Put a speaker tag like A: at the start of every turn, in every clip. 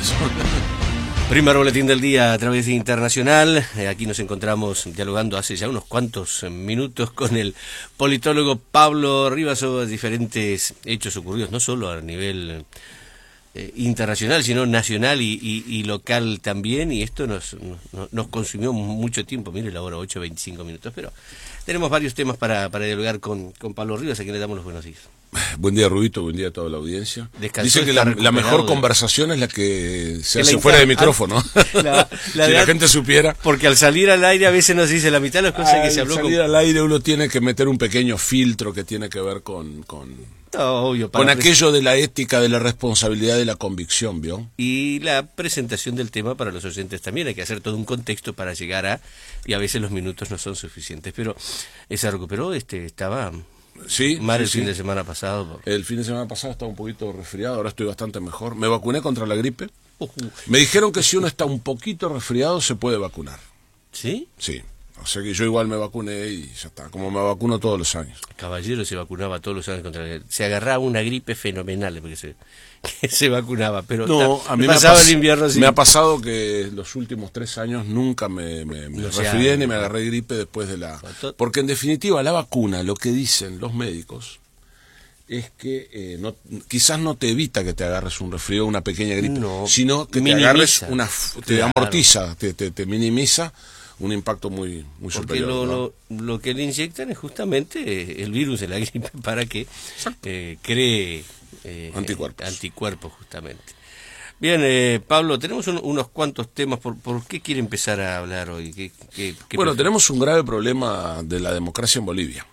A: eso.
B: Primer boletín del día a través de Internacional. Aquí nos encontramos dialogando hace ya unos cuantos minutos con el politólogo Pablo Rivas sobre diferentes hechos ocurridos, no solo a nivel internacional, sino nacional y local también, y esto nos consumió mucho tiempo. Mire la hora, 8:25 minutos, pero tenemos varios temas para dialogar con Pablo Rivas, a quien le damos los buenos días.
A: Buen día, Rubito, buen día a toda la audiencia.
B: Descansó,
A: dice que la mejor conversación es la que se hace fuera de micrófono. Si la gente supiera.
B: Porque al salir al aire a veces nos dice la mitad de las cosas que se habló.
A: Al salir al aire uno tiene que meter un pequeño filtro que tiene que ver con aquello de la ética, de la responsabilidad, de la convicción, ¿vio?
B: Y la presentación del tema para los oyentes también. Hay que hacer todo un contexto para llegar a... Y a veces los minutos no son suficientes. Pero se recuperó, estaba...
A: Sí,
B: el fin de semana pasado.
A: El fin de semana pasado estaba un poquito resfriado, ahora estoy bastante mejor. Me vacuné contra la gripe. Me dijeron que si uno está un poquito resfriado se puede vacunar.
B: ¿Sí?
A: Sí. O sea que yo igual me vacuné y ya está, como me vacuno todos los años.
B: Caballero se vacunaba todos los años contra la gripe. Se agarraba una gripe fenomenal porque se vacunaba, pero
A: no, a mí
B: pasaba el invierno así.
A: Me ha pasado que los últimos 3 años nunca me resfrié ni me agarré gripe después de la... Porque en definitiva la vacuna, lo que dicen los médicos, es que quizás no te evita que te agarres un resfrío, una pequeña gripe, sino que te agarres te amortiza, te minimiza un impacto muy superior.
B: Porque lo que le inyectan es justamente el virus de la gripe para que cree anticuerpos justamente. Bien, Pablo, tenemos unos cuantos temas. ¿Por qué quiere empezar a hablar hoy?
A: Bueno, tenemos un grave problema de la democracia en Bolivia.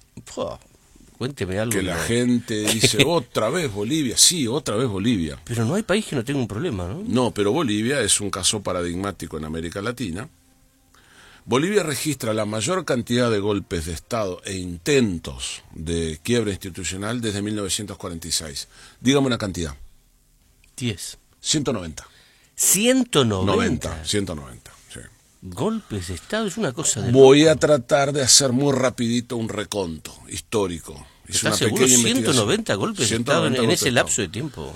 B: Cuénteme algo.
A: Que la gente dice, otra vez Bolivia. Sí, otra vez Bolivia.
B: Pero no hay país que no tenga un problema, ¿no?
A: No, pero Bolivia es un caso paradigmático en América Latina. Bolivia registra la mayor cantidad de golpes de Estado e intentos de quiebra institucional desde 1946. Dígame una cantidad.
B: 10.
A: 190.
B: 190.
A: 190, sí.
B: Golpes de Estado es una cosa de...
A: Voy a tratar de hacer muy rapidito un reconto histórico.
B: Es una pequeña 190 golpes de Estado en ese lapso de tiempo.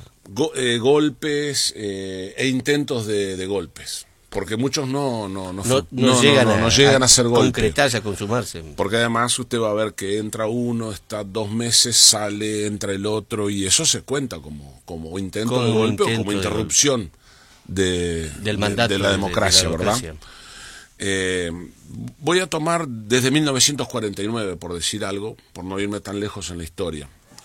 A: Golpes e intentos de golpes. Porque muchos no llegan a hacer golpes.
B: Concretarse, a consumarse.
A: Porque además usted va a ver que entra uno, está 2 meses, sale, entra el otro, y eso se cuenta como intento de golpe o como interrupción del mandato de la democracia, ¿verdad? Voy a tomar desde 1949, por decir algo, por no irme tan lejos en la historia.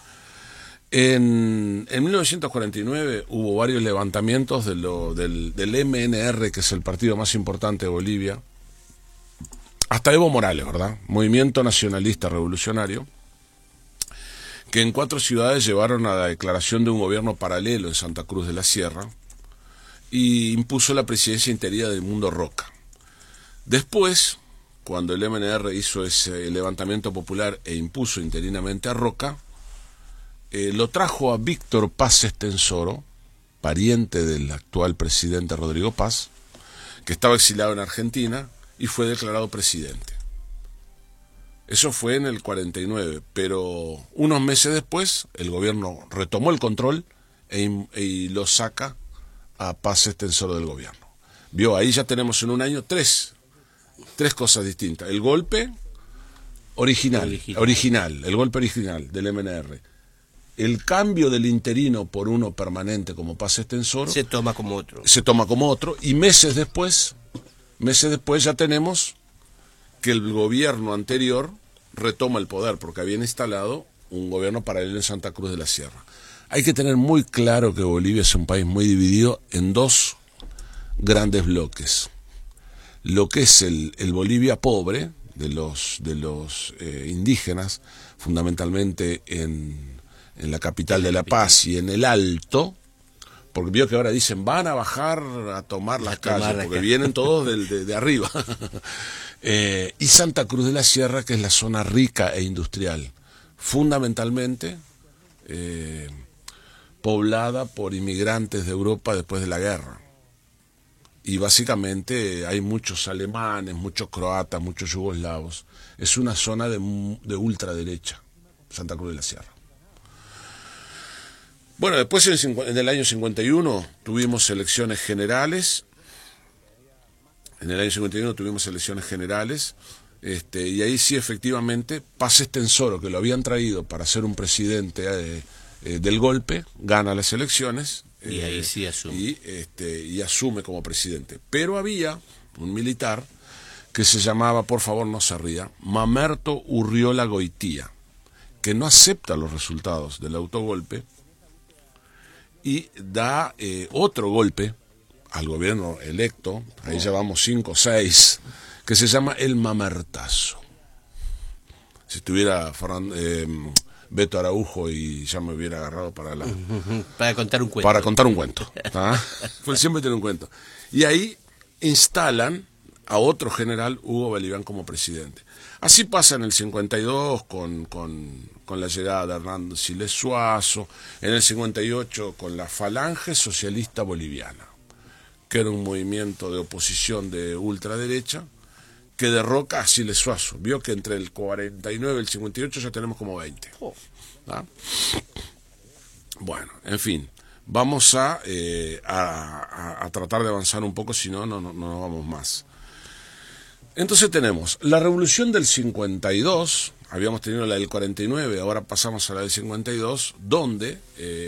A: En 1949 hubo varios levantamientos del MNR, que es el partido más importante de Bolivia, hasta Evo Morales, ¿verdad? Movimiento Nacionalista Revolucionario, que en 4 ciudades llevaron a la declaración de un gobierno paralelo en Santa Cruz de la Sierra y impuso la presidencia interina de Edmundo Roca. Después, cuando el MNR hizo ese levantamiento popular e impuso interinamente a Roca, lo trajo a Víctor Paz Estenssoro, pariente del actual presidente Rodrigo Paz, que estaba exiliado en Argentina, y fue declarado presidente. Eso fue en el 49, pero unos meses después el gobierno retomó el control y lo saca a Paz Estenssoro del gobierno. Vio, ahí ya tenemos en un año tres cosas distintas. El golpe original, el golpe original del MNR. El cambio del interino por uno permanente como Paz Estenssoro
B: se toma como otro.
A: Y meses después ya tenemos que el gobierno anterior retoma el poder, porque habían instalado un gobierno paralelo en Santa Cruz de la Sierra. Hay que tener muy claro que Bolivia es un país muy dividido en 2 grandes bloques. Lo que es el Bolivia pobre, de los indígenas, fundamentalmente en la capital de La Paz y en el Alto, porque vio que ahora dicen van a bajar a tomar las calles, porque vienen todos de arriba. Y Santa Cruz de la Sierra, que es la zona rica e industrial, fundamentalmente poblada por inmigrantes de Europa después de la guerra. Y básicamente hay muchos alemanes, muchos croatas, muchos yugoslavos. Es una zona de ultraderecha, Santa Cruz de la Sierra. Bueno, después en el año 51 tuvimos elecciones generales. En el año 51 tuvimos elecciones generales. Y ahí sí, efectivamente, Paz Estenssoro, que lo habían traído para ser un presidente del golpe, gana las elecciones.
B: Y ahí sí asume.
A: Y asume como presidente. Pero había un militar que se llamaba, por favor no se ría, Mamerto Urriola Goitía, que no acepta los resultados del autogolpe y da otro golpe al gobierno electo, ahí llevamos 5 o 6, que se llama el Mamertazo. Si estuviera Beto Araujo y ya me hubiera agarrado para
B: contar un cuento.
A: Para contar un cuento. Pues siempre tiene un cuento. Y ahí instalan a otro general, Hugo Belivián, como presidente. Así pasa en el 52 con la llegada de Hernando Siles Suazo, en el 58 con la Falange Socialista Boliviana, que era un movimiento de oposición de ultraderecha que derroca a Siles Suazo. Vio que entre el 49 y el 58 ya tenemos como 20. Bueno, en fin, vamos a tratar de avanzar un poco, si no nos vamos más. Entonces tenemos la revolución del 52, habíamos tenido la del 49, ahora pasamos a la del 52, donde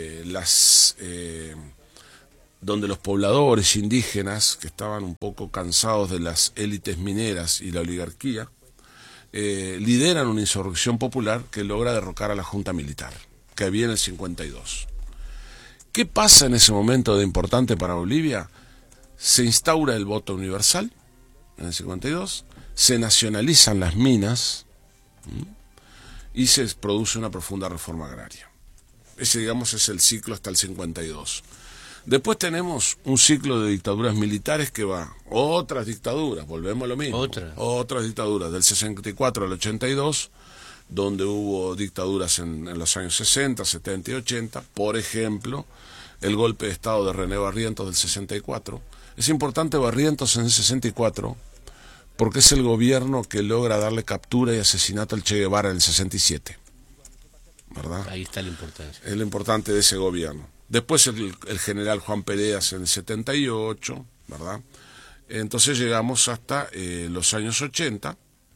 A: donde los pobladores indígenas, que estaban un poco cansados de las élites mineras y la oligarquía, lideran una insurrección popular que logra derrocar a la junta militar, que había en el 52. ¿Qué pasa en ese momento de importante para Bolivia? Se instaura el voto universal en el 52, se nacionalizan las minas y se produce una profunda reforma agraria. Ese, digamos, es el ciclo hasta el 52. Después tenemos un ciclo de dictaduras militares que va, otras dictaduras, volvemos a lo mismo, otras dictaduras, del 64 al 82, donde hubo dictaduras en los años 60, 70 y 80, por ejemplo, el golpe de Estado de René Barrientos del 64. Es importante Barrientos en el 64 porque es el gobierno que logra darle captura y asesinato al Che Guevara en el 67, ¿verdad?
B: Ahí está la importancia.
A: Es lo importante de ese gobierno. Después el general Juan Pereas en el 78, ¿verdad? Entonces llegamos hasta los años 80,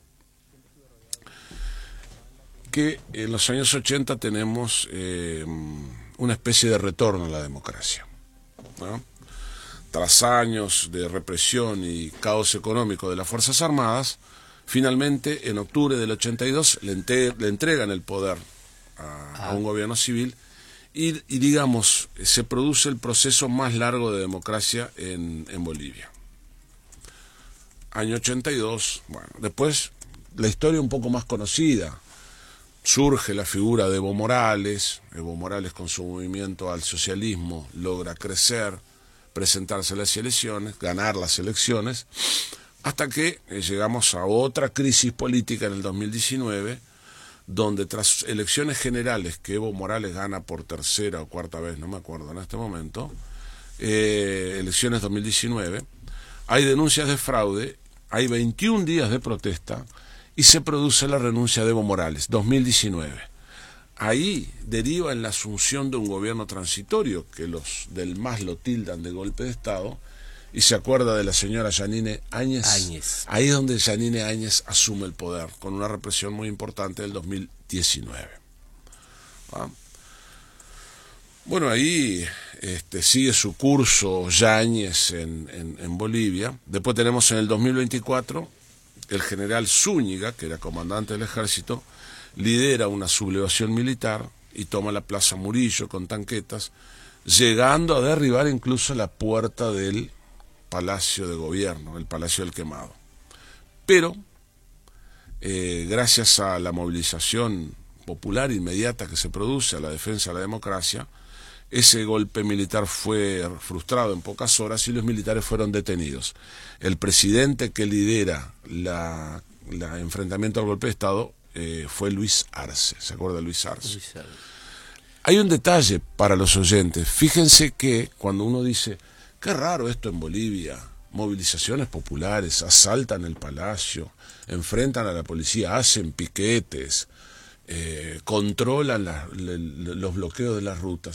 A: que en los años 80 tenemos una especie de retorno a la democracia, ¿no? Tras años de represión y caos económico de las Fuerzas Armadas, finalmente en octubre del 82 le entregan el poder a un gobierno civil y digamos, se produce el proceso más largo de democracia en Bolivia. Año 82, bueno, después la historia un poco más conocida, surge la figura de Evo Morales con su movimiento al socialismo logra crecer, presentarse a las elecciones, ganar las elecciones, hasta que llegamos a otra crisis política en el 2019, donde tras elecciones generales que Evo Morales gana por tercera o cuarta vez, no me acuerdo en este momento, elecciones 2019, hay denuncias de fraude, hay 21 días de protesta y se produce la renuncia de Evo Morales, 2019. Ahí deriva en la asunción de un gobierno transitorio, que los del MAS lo tildan de golpe de Estado, y se acuerda de la señora Yanine Áñez. Ahí es donde Yanine Áñez asume el poder, con una represión muy importante del 2019. ¿Ah? Bueno, ahí sigue su curso Yáñez en Bolivia. Después tenemos en el 2024 el general Zúñiga, que era comandante del ejército, lidera una sublevación militar y toma la Plaza Murillo con tanquetas, llegando a derribar incluso la puerta del Palacio de Gobierno, el Palacio del Quemado. Pero, gracias a la movilización popular inmediata que se produce a la defensa de la democracia, ese golpe militar fue frustrado en pocas horas y los militares fueron detenidos. El presidente que lidera la enfrentamiento al golpe de Estado fue Luis Arce. ¿Se acuerda de Luis Arce? Hay un detalle para los oyentes. Fíjense que cuando uno dice, qué raro esto en Bolivia, movilizaciones populares, asaltan el palacio, enfrentan a la policía, hacen piquetes, controlan los bloqueos de las rutas.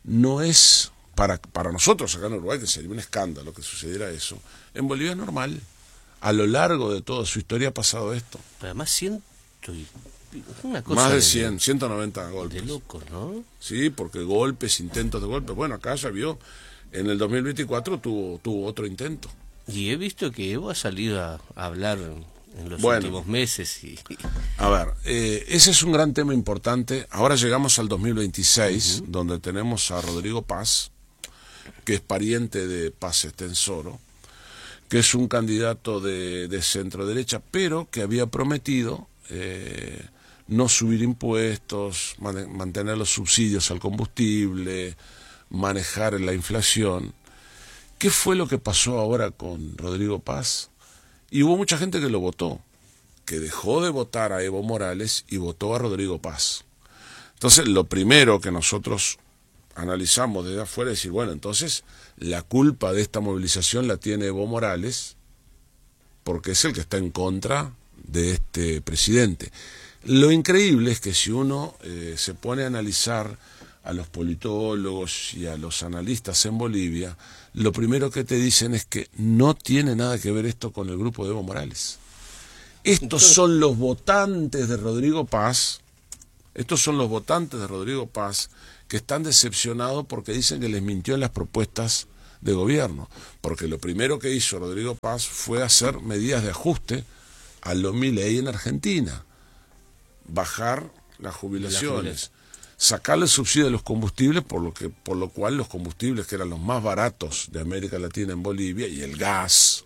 A: no es, para nosotros acá en Uruguay, que sería un escándalo que sucediera eso, en Bolivia es normal. A lo largo de toda su historia ha pasado esto.
B: Pero además una cosa
A: más de 100, 190 golpes.
B: De locos, ¿no?
A: Sí, porque golpes, intentos de golpes. Bueno, acá ya vio, en el 2024 tuvo otro intento.
B: Y he visto que Evo ha salido a hablar en los últimos meses.
A: A ver, ese es un gran tema importante. Ahora llegamos al 2026, donde tenemos a Rodrigo Paz, que es pariente de Paz Estenssoro, que es un candidato de centro derecha, pero que había prometido no subir impuestos, mantener los subsidios al combustible, manejar la inflación. ¿Qué fue lo que pasó ahora con Rodrigo Paz? Y hubo mucha gente que lo votó, que dejó de votar a Evo Morales y votó a Rodrigo Paz. Entonces, lo primero que nosotros analizamos desde afuera es decir, bueno, entonces la culpa de esta movilización la tiene Evo Morales, porque es el que está en contra de este presidente. Lo increíble es que si uno se pone a analizar a los politólogos y a los analistas en Bolivia, lo primero que te dicen es que no tiene nada que ver esto con el grupo de Evo Morales. Estos son los votantes de Rodrigo Paz, que están decepcionados porque dicen que les mintió en las propuestas de gobierno, porque lo primero que hizo Rodrigo Paz fue hacer medidas de ajuste a lo Milei en Argentina, bajar las jubilaciones, sacarle el subsidio de los combustibles, por lo cual los combustibles que eran los más baratos de América Latina en Bolivia y el gas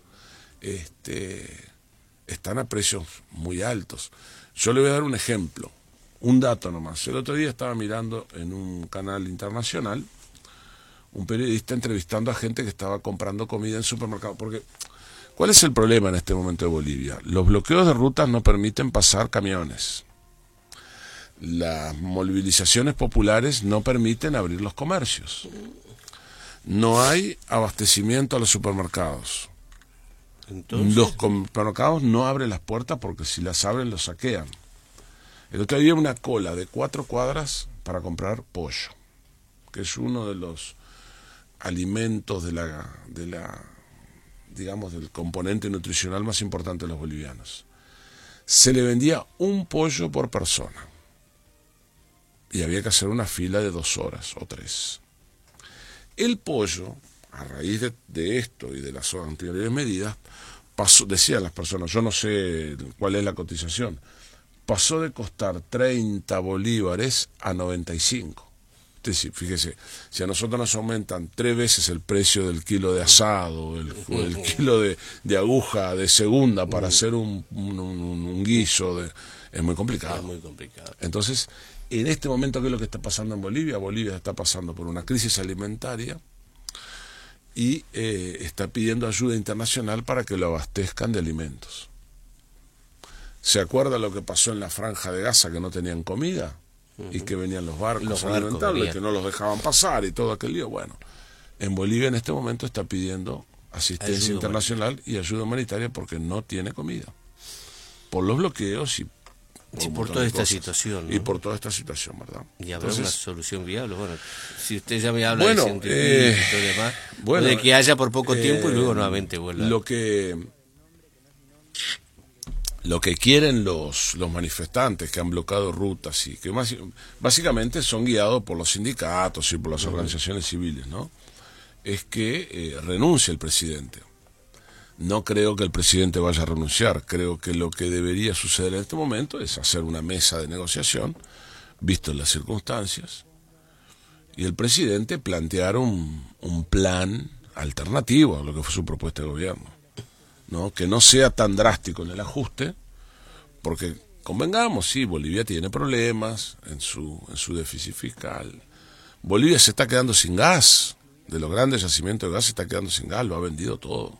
A: están a precios muy altos. Yo le voy a dar un ejemplo, un dato nomás. El otro día estaba mirando en un canal internacional un periodista entrevistando a gente que estaba comprando comida en supermercados, porque ¿cuál es el problema en este momento de Bolivia? Los bloqueos de rutas no permiten pasar camiones. Las movilizaciones populares no permiten abrir los comercios. No hay abastecimiento a los supermercados. Entonces, los supermercados no abren las puertas porque si las abren los saquean. El otro día había una cola de 4 cuadras para comprar pollo, que es uno de los alimentos digamos, del componente nutricional más importante de los bolivianos. Se le vendía un pollo por persona y había que hacer una fila de 2 horas o 3. El pollo, a raíz de esto y de las anteriores medidas, decían las personas, yo no sé cuál es la cotización, pasó de costar 30 bolívares a 95. Fíjese, si a nosotros nos aumentan 3 veces el precio del kilo de asado, o el kilo de aguja de segunda para hacer un guiso, es muy complicado.
B: Es muy complicado.
A: Entonces, en este momento, ¿qué es lo que está pasando en Bolivia? Bolivia está pasando por una crisis alimentaria y está pidiendo ayuda internacional para que lo abastezcan de alimentos. ¿Se acuerda lo que pasó en la Franja de Gaza, que no tenían comida? Y que venían los barcos alimentables, que no los dejaban pasar y todo aquel lío. Bueno, en Bolivia en este momento está pidiendo asistencia internacional y ayuda humanitaria porque no tiene comida. Por los bloqueos y
B: por toda esta situación, ¿no?
A: Y por toda esta situación, ¿verdad?
B: Y habrá una solución viable. Bueno, si usted ya me habla de científicos y demás, de que haya por poco tiempo y luego nuevamente vuelva.
A: Lo que quieren los manifestantes que han bloqueado rutas y que básicamente son guiados por los sindicatos y por las organizaciones civiles, ¿no? Es que renuncie el presidente. No creo que el presidente vaya a renunciar. Creo que lo que debería suceder en este momento es hacer una mesa de negociación, visto las circunstancias, y el presidente plantear un plan alternativo a lo que fue su propuesta de gobierno, ¿no? Que no sea tan drástico en el ajuste, porque convengamos, sí, Bolivia tiene problemas en su déficit fiscal. Bolivia se está quedando sin gas, de los grandes yacimientos de gas se está quedando sin gas, lo ha vendido todo.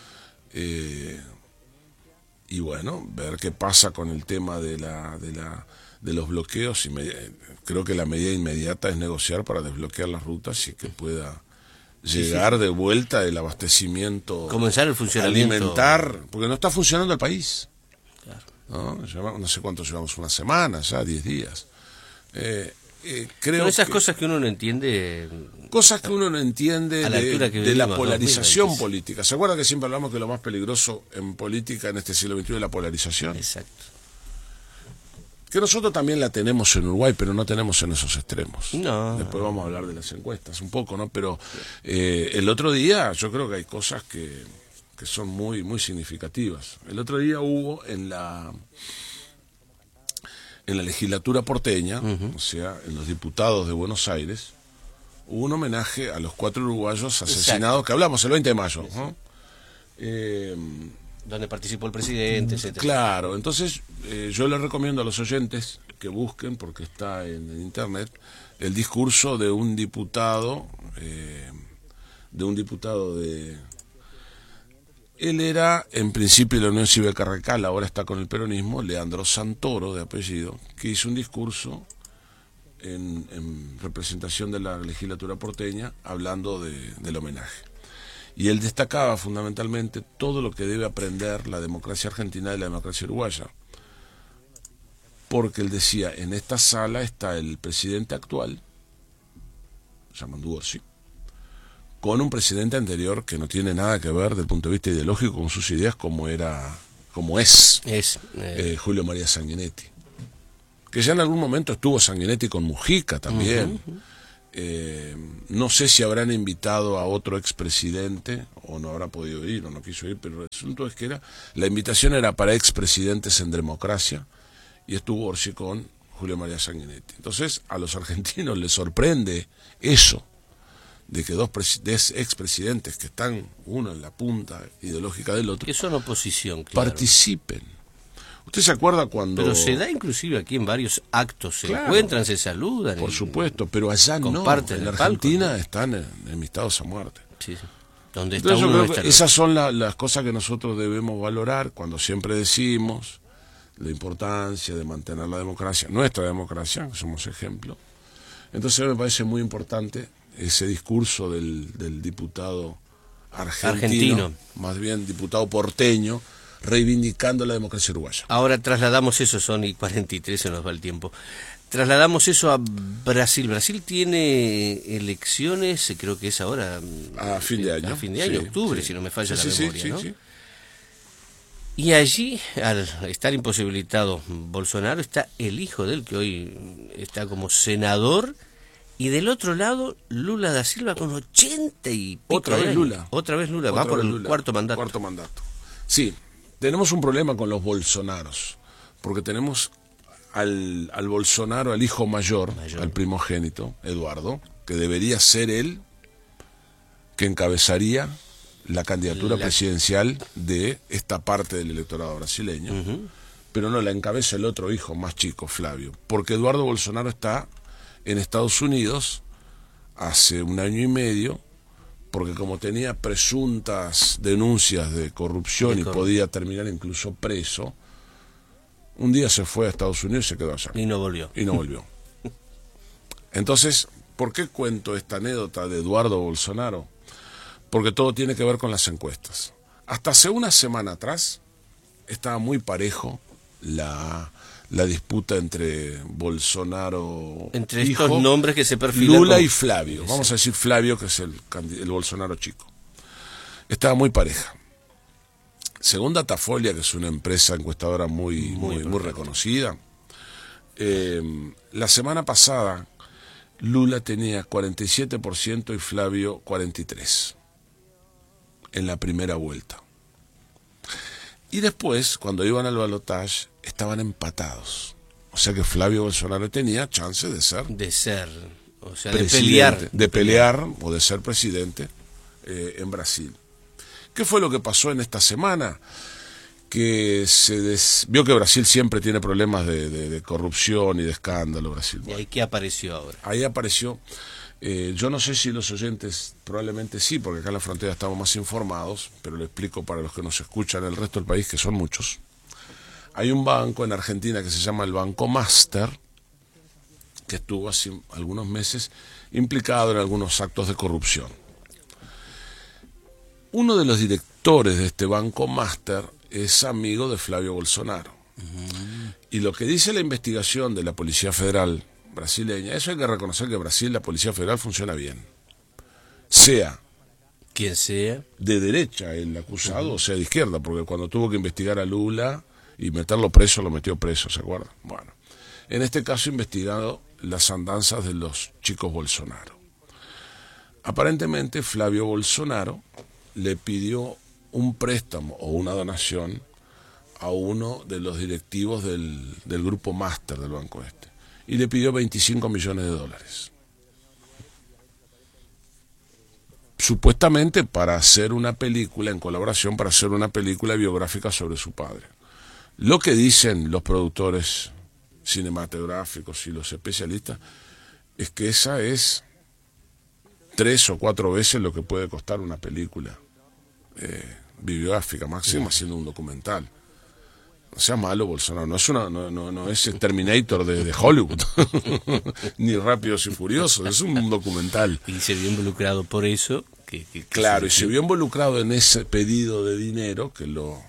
A: Y bueno, ver qué pasa con el tema de los bloqueos. Creo que la medida inmediata es negociar para desbloquear las rutas y que pueda llegar de vuelta el abastecimiento,
B: comenzar el funcionamiento
A: alimentar, porque no está funcionando el país.
B: Claro.
A: No sé cuánto llevamos, una semana ya, 10 días. creo
B: Son esas
A: que
B: cosas que uno no entiende.
A: Cosas que uno no entiende
B: a la altura que
A: de la
B: vivimos,
A: polarización
B: 2020.
A: política. ¿Se acuerda que siempre hablamos que lo más peligroso en política en este siglo XXI es la polarización?
B: Exacto.
A: Que nosotros también la tenemos en Uruguay, pero no tenemos en esos extremos.
B: No.
A: Después vamos a hablar de las encuestas un poco, ¿no? Pero el otro día yo creo que hay cosas que son muy, muy significativas. El otro día hubo en la legislatura porteña, o sea, en los diputados de Buenos Aires, hubo un homenaje a los 4 uruguayos asesinados, exacto, que hablamos el 20 de mayo, ¿no?
B: Donde participó el presidente, etcétera.
A: Claro, entonces yo les recomiendo a los oyentes que busquen, porque está en internet, el discurso de un diputado, él era en principio de la Unión Cívica Radical, ahora está con el peronismo, Leandro Santoro de apellido, que hizo un discurso en representación de la legislatura porteña hablando del homenaje. Y él destacaba fundamentalmente todo lo que debe aprender la democracia argentina de la democracia uruguaya. Porque él decía, en esta sala está el presidente actual, Yamandu Orsi, con un presidente anterior que no tiene nada que ver desde el punto de vista ideológico con sus ideas como es Julio María Sanguinetti. Que ya en algún momento estuvo Sanguinetti con Mujica también. No sé si habrán invitado a otro expresidente o no habrá podido ir o no quiso ir, pero el asunto es que la invitación era para expresidentes en democracia y estuvo Orsi con Julio María Sanguinetti. Entonces a los argentinos les sorprende eso, de que dos expresidentes que están uno en la punta ideológica del otro,
B: que son oposición, claro,
A: participen. ¿Usted se acuerda cuando...?
B: Pero se da inclusive aquí en varios actos, se
A: claro,
B: encuentran, se saludan.
A: Por supuesto, pero allá no. En la Argentina están enemistados a muerte.
B: Sí, sí. Donde está
A: Entonces
B: uno,
A: yo creo que esas son las cosas que nosotros debemos valorar cuando siempre decimos la importancia de mantener la democracia, nuestra democracia, que somos ejemplo. Entonces me parece muy importante ese discurso del diputado argentino, más bien diputado porteño, reivindicando la democracia uruguaya.
B: Ahora trasladamos eso, son y 43, se nos va el tiempo. Trasladamos eso a Brasil. Brasil tiene elecciones, creo que es ahora...
A: A fin de año.
B: A fin de año,
A: sí,
B: octubre,
A: sí,
B: si no me falla la
A: sí,
B: memoria,
A: sí,
B: ¿no?
A: sí.
B: Y allí, al estar imposibilitado Bolsonaro, está el hijo de él, que hoy está como senador, y del otro lado, Lula da Silva con 80 y pico.
A: Otra vez Lula.
B: Otra vez Lula, va por el cuarto mandato.
A: Cuarto mandato. Sí, tenemos un problema con los Bolsonaros, porque tenemos al Bolsonaro, al hijo mayor, al primogénito, Eduardo, que debería ser él que encabezaría la candidatura presidencial de esta parte del electorado brasileño, pero no la encabeza el otro hijo más chico, Flavio, porque Eduardo Bolsonaro está en Estados Unidos hace 1 año y medio, porque como tenía presuntas denuncias de corrupción y podía terminar incluso preso, un día se fue a Estados Unidos y se quedó allá.
B: Y no volvió.
A: Entonces, ¿por qué cuento esta anécdota de Eduardo Bolsonaro? Porque todo tiene que ver con las encuestas. Hasta hace una semana atrás estaba muy parejo la disputa entre Bolsonaro,
B: entre
A: hijo,
B: estos nombres que se perfilan
A: Lula
B: como...
A: y Flavio. Vamos a decir Flavio, que es el Bolsonaro chico. Estaba muy pareja. Según Datafolia, que es una empresa encuestadora muy reconocida, la semana pasada Lula tenía 47% y Flavio 43% en la primera vuelta. Y después, cuando iban al balotaje, estaban empatados. O sea que Flavio Bolsonaro tenía chance de ser...
B: o sea,
A: de pelear o de ser presidente en Brasil. ¿Qué fue lo que pasó en esta semana? Que vio que Brasil siempre tiene problemas de corrupción y de escándalo. Brasil.
B: ¿Y ahí qué apareció ahora?
A: Ahí apareció, yo no sé si los oyentes, probablemente sí, porque acá en la frontera estamos más informados, pero lo explico para los que nos escuchan en el resto del país, que son muchos. Hay un banco en Argentina que se llama el Banco Master, que estuvo hace algunos meses implicado en algunos actos de corrupción. Uno de los directores de este Banco Master es amigo de Flavio Bolsonaro. Y lo que dice la investigación de la Policía Federal brasileña. Eso hay que reconocer que Brasil, la Policía Federal, funciona bien. Sea
B: quien sea
A: de derecha el acusado, o sea de izquierda, porque cuando tuvo que investigar a Lula y meterlo preso, lo metió preso, ¿se acuerdan? Bueno, en este caso investigado las andanzas de los chicos Bolsonaro. Aparentemente Flavio Bolsonaro le pidió un préstamo o una donación a uno de los directivos del grupo máster del Banco Este, y le pidió 25 millones de dólares. Supuestamente para hacer una película, en colaboración, para hacer una película biográfica sobre su padre. Lo que dicen los productores cinematográficos y los especialistas es que esa es 3 o 4 veces lo que puede costar una película biográfica, máximo haciendo un documental. No sea malo, Bolsonaro, no es el Terminator de Hollywood, ni Rápidos y Furiosos, es un documental.
B: Y se vio involucrado por eso.
A: Claro, y se vio involucrado en ese pedido de dinero que lo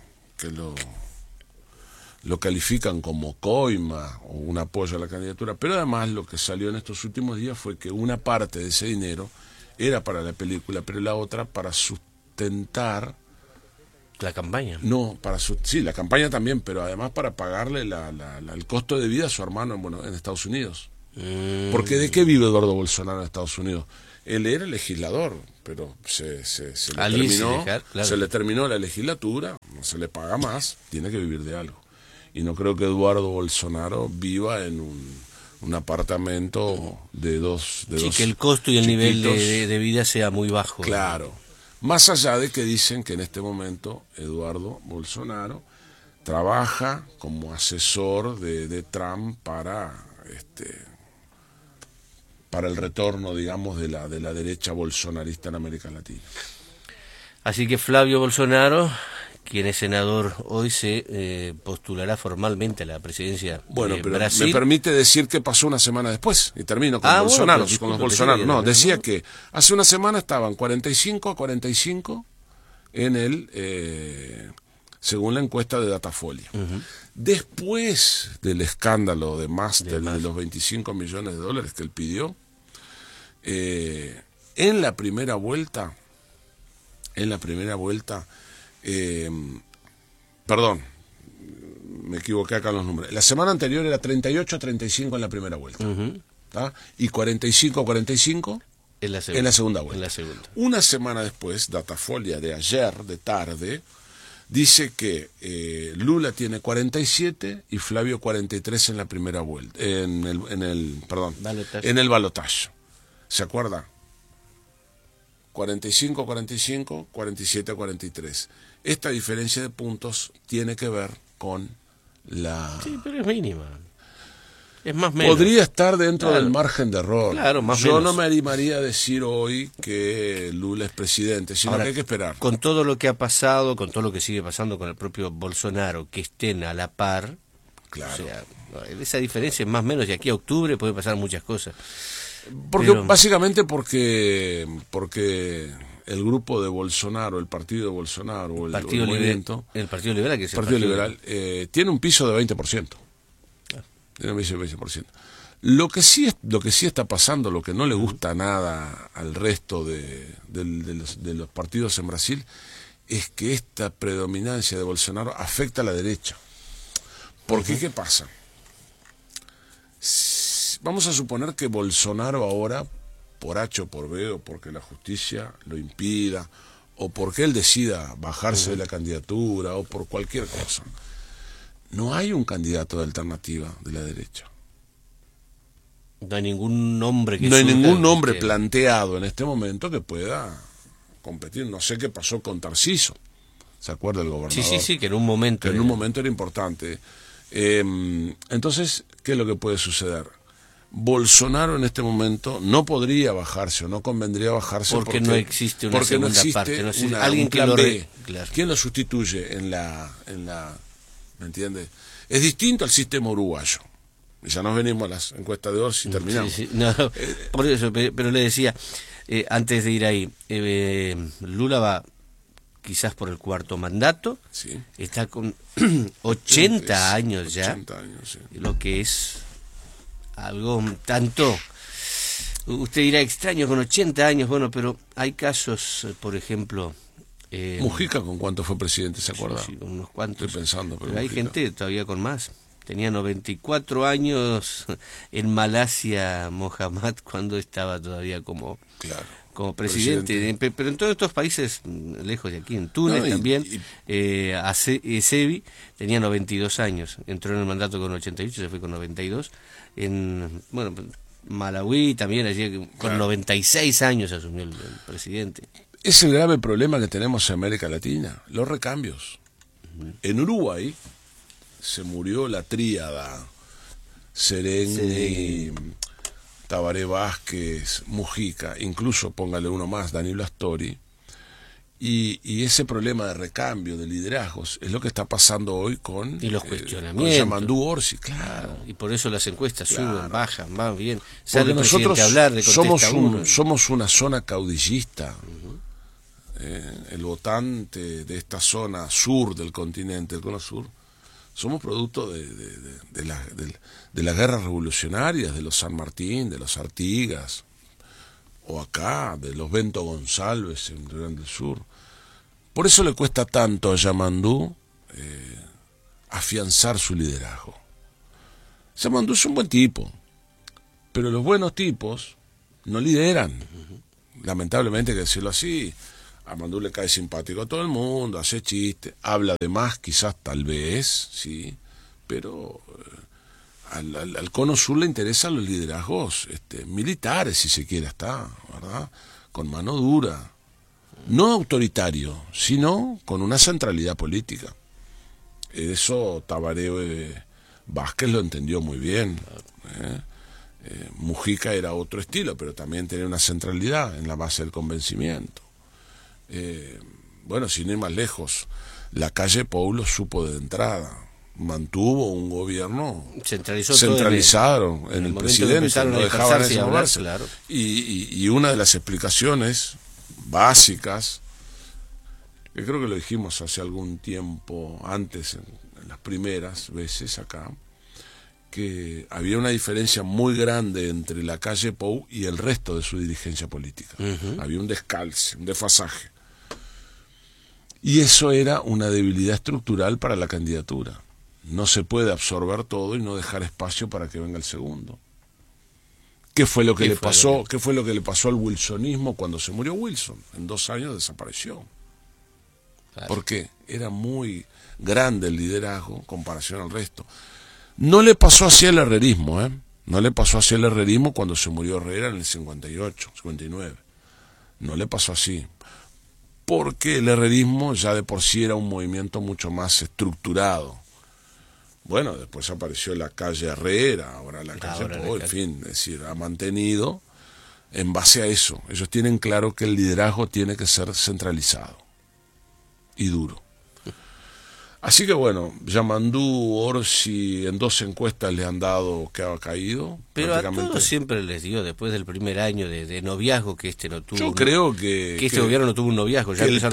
A: califican como coima o un apoyo a la candidatura, pero además lo que salió en estos últimos días fue que una parte de ese dinero era para la película, pero la otra para sustentar
B: la campaña.
A: No, sí, la campaña también, pero además para pagarle el costo de vida a su hermano en Estados Unidos. Porque ¿de qué vive Eduardo Bolsonaro en Estados Unidos? Él era legislador, pero se le terminó la legislatura, no se le paga más, tiene que vivir de algo. Y no creo que Eduardo Bolsonaro viva en un apartamento de dos
B: que el costo y el nivel de vida sea muy bajo.
A: Claro. Más allá de que dicen que en este momento Eduardo Bolsonaro trabaja como asesor de Trump para el retorno, digamos, de la derecha bolsonarista en América Latina.
B: Así que Flavio Bolsonaro, quien es senador hoy, se postulará formalmente a la presidencia de Brasil.
A: Me permite decir que pasó una semana después, y termino con Bolsonaro, bueno, con los Bolsonaro. No, decía que hace una semana estaban 45-45 en según la encuesta de Datafolia. Después del escándalo de Master de los 25 millones de dólares que él pidió, en la primera vuelta, perdón, me equivoqué acá en los números. La semana anterior era 38-35 en la primera vuelta, y 45-45 en la segunda vuelta. Una semana después, Datafolia de ayer, de tarde, dice que Lula tiene 47 y Flavio 43 en la primera vuelta, en el balotaje. ¿Se acuerda? 45-45, 47-43. Esta diferencia de puntos tiene que ver con la...
B: Sí, pero es mínima. Es más o menos.
A: Podría estar dentro del margen de error.
B: Claro, más
A: Yo
B: menos.
A: no me animaría a decir hoy que Lula es presidente, sino que hay que esperar.
B: Con todo lo que ha pasado, con todo lo que sigue pasando con el propio Bolsonaro, que estén a la par,
A: claro.
B: O sea, esa diferencia es más o menos, y aquí a octubre puede pasar muchas cosas.
A: Básicamente porque el grupo de Bolsonaro, el partido de Bolsonaro, el movimiento,
B: el Partido Liberal, que es
A: el Partido Liberal, tiene un piso de 20%. Tiene un piso de 20%. Lo que sí está pasando, lo que no le gusta nada al resto de los partidos en Brasil, es que esta predominancia de Bolsonaro afecta a la derecha. Porque ¿qué pasa? Vamos a suponer que Bolsonaro ahora, por H o por B, o porque la justicia lo impida, o porque él decida bajarse de la candidatura, o por cualquier cosa, no hay un candidato de alternativa de la derecha.
B: No hay ningún nombre
A: planteado en este momento que pueda competir. No sé qué pasó con Tarciso. ¿Se acuerda el gobernador?
B: Sí, que en un momento
A: era importante. Entonces, ¿qué es lo que puede suceder? Bolsonaro en este momento no podría bajarse o no convendría bajarse
B: porque no existe una segunda parte, no existe alguien que lo
A: claro. ¿Quién lo sustituye en la ¿me entiende? Es distinto al sistema uruguayo. Y ya nos venimos a las encuestas de hoy y terminamos.
B: No, por eso, pero le decía, antes de ir ahí, Lula va quizás por el cuarto mandato,
A: sí.
B: Está con 80 años ya,
A: 80 años, sí.
B: Lo que es algo un tanto, usted dirá extraño con 80 años, bueno, pero hay casos, por ejemplo...
A: Mujica, ¿con cuánto fue presidente, se acuerda?
B: Sí, con unos cuantos.
A: Estoy pensando,
B: pero hay gente todavía con más. Tenía 94 años en Malasia Mohammad cuando estaba todavía como presidente. Pero en todos estos países, lejos de aquí, en Túnez también, Sebi tenía 92 años. Entró en el mandato con 88, se fue con 92. Malawi también, allí con 96 años asumió el presidente.
A: Es el grave problema que tenemos en América Latina, los recambios. En Uruguay se murió la tríada Sereni, Tabaré Vázquez, Mujica, incluso póngale uno más, Danilo Astori, y ese problema de recambio, de liderazgos, es lo que está pasando hoy con...
B: Y los cuestionamientos.
A: Con Yamandú Orsi, claro.
B: Y por eso las encuestas suben, bajan, van bien.
A: Porque nosotros somos una zona caudillista. El votante de esta zona sur del continente, el cono sur, somos producto de las guerras revolucionarias, de los San Martín, de los Artigas, o acá, de los Bento González en Río Grande del Sur. Por eso le cuesta tanto a Yamandú afianzar su liderazgo. Yamandú es un buen tipo, pero los buenos tipos no lideran. Lamentablemente hay que decirlo así. A Yamandú le cae simpático a todo el mundo, hace chistes, habla de más, quizás, tal vez, sí, pero al cono sur le interesan los liderazgos militares, si se quiere, ¿verdad? Con mano dura, no autoritario, sino con una centralidad política. Eso Tabaré Vázquez lo entendió muy bien. Mujica era otro estilo, pero también tenía una centralidad en la base del convencimiento. Sin ir más lejos, la calle Pou supo de entrada, mantuvo un gobierno centralizado en el presidente, no dejaban de moverse. Claro. Y una de las explicaciones básicas, que creo que lo dijimos hace algún tiempo antes, en las primeras veces acá, que había una diferencia muy grande entre la calle Pou y el resto de su dirigencia política. Había un descalce, un desfasaje. Y eso era una debilidad estructural para la candidatura. No se puede absorber todo y no dejar espacio para que venga el segundo. ¿Qué fue lo que le pasó? ¿Qué fue lo que le pasó al wilsonismo cuando se murió Wilson? En 2 años desapareció. Claro. Porque era muy grande el liderazgo en comparación al resto. No le pasó así al herrerismo, No le pasó así al herrerismo cuando se murió Herrera en el 58, 59. No le pasó así. Porque el herrerismo ya de por sí era un movimiento mucho más estructurado. Bueno, después apareció la calle Herrera, ahora la calle Pou, en fin, es decir, ha mantenido en base a eso. Ellos tienen claro que el liderazgo tiene que ser centralizado y duro. Así que bueno, Yamandú Orsi en 2 encuestas le han dado que ha caído.
B: Pero a todos siempre les dio, después del primer año de noviazgo, que no tuvo.
A: Yo creo que
B: este gobierno no tuvo un noviazgo. Ya
A: el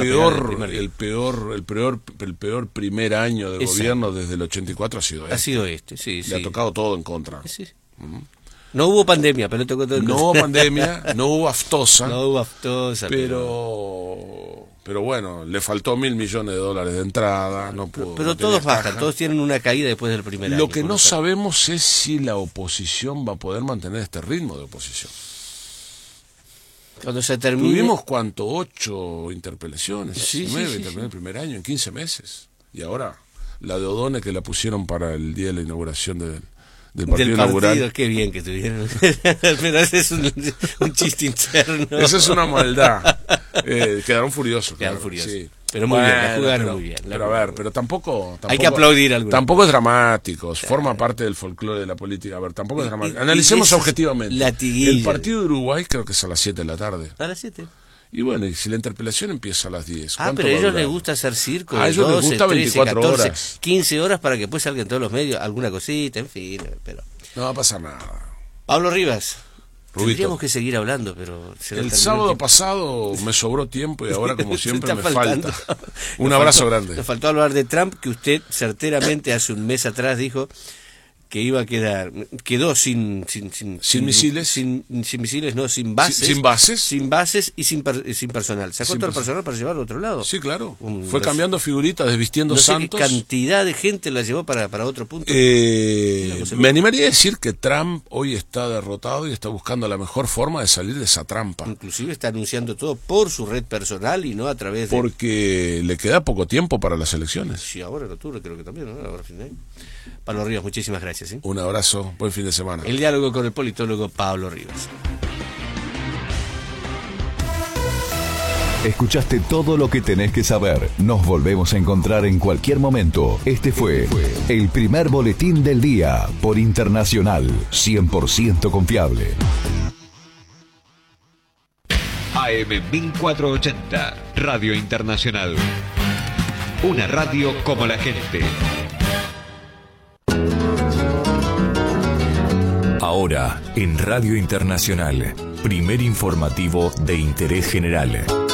A: peor primer año de gobierno desde el 84 ha sido este.
B: Ha sido sí.
A: Le ha tocado todo en contra.
B: Sí. No hubo pandemia, pero le tocó todo en contra.
A: No hubo pandemia, no hubo aftosa.
B: No hubo aftosa.
A: Pero bueno, le faltó $1.000 millones de entrada, no pudo.
B: Pero todos bajan, todos tienen una caída después del primer año.
A: Lo que no sabemos es si la oposición va a poder mantener este ritmo de oposición.
B: Cuando se termine...
A: Tuvimos, ¿cuánto? 8 interpelaciones, 9 interpelaciones el primer año, en 15 meses. Y ahora, la de O'Donnell que la pusieron para el día de la inauguración del partido inaugural.
B: Qué bien que tuvieron. Pero ese es un chiste interno.
A: Esa es una maldad. Quedaron furiosos.
B: Sí. Pero muy bien, la jugaron muy bien.
A: Pero tampoco
B: hay que aplaudir algo.
A: Tampoco es dramático, forma parte del folclore de la política. Tampoco es dramático. Analicemos objetivamente. El partido de Uruguay creo que es a las 7 de la tarde.
B: A las 7.
A: Y bueno, y si la interpelación empieza a las 10.
B: Pero a ellos les gusta hacer circo.
A: A ellos les gusta 24 horas.
B: 15 horas para que después salgan todos los medios, alguna cosita, en fin. Pero
A: no va a pasar nada.
B: Pablo Rivas.
A: Rubito.
B: Tendríamos que seguir hablando, pero...
A: El sábado pasado me sobró tiempo y ahora, como siempre, me falta. Un abrazo grande.
B: Nos faltó hablar de Trump, que usted certeramente hace un mes atrás dijo que iba a quedó sin
A: misiles,
B: sin misiles, no, sin bases, sin bases y sin personal. Sacó todo el personal para llevarlo a otro lado.
A: Sí, claro. Fue cambiando figuritas, desvistiendo
B: no sé
A: santos.
B: Qué cantidad de gente la llevó para otro punto.
A: Me animaría a decir que Trump hoy está derrotado y está buscando la mejor forma de salir de esa trampa.
B: Inclusive está anunciando todo por su red personal y no a través de...
A: Porque le queda poco tiempo para las elecciones.
B: Sí, ahora en octubre creo que también, ¿no? Ahora fin de año. Pablo Rivas, muchísimas gracias. ¿Sí?
A: Un abrazo, buen fin de semana.
B: El diálogo con el politólogo Pablo Rivas.
C: Escuchaste todo lo que tenés que saber. Nos volvemos a encontrar en cualquier momento. Este fue el primer boletín del día por Internacional, 100% confiable.
D: AM 1480, Radio Internacional. Una radio como la gente.
C: Ahora, en Radio Internacional, primer informativo de interés general.